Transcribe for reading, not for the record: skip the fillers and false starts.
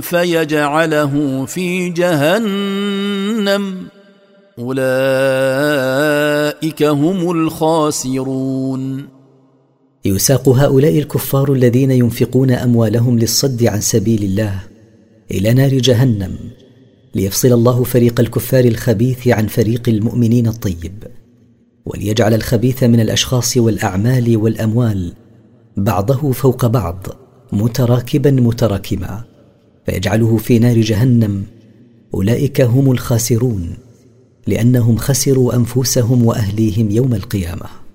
فيجعله في جهنم أولئك هم الخاسرون. يساق هؤلاء الكفار الذين ينفقون أموالهم للصد عن سبيل الله إلى نار جهنم، ليفصل الله فريق الكفار الخبيث عن فريق المؤمنين الطيب، وليجعل الخبيث من الأشخاص والأعمال والأموال بعضه فوق بعض متراكبا متراكما، فيجعله في نار جهنم. أولئك هم الخاسرون، لأنهم خسروا أنفسهم وأهليهم يوم القيامة.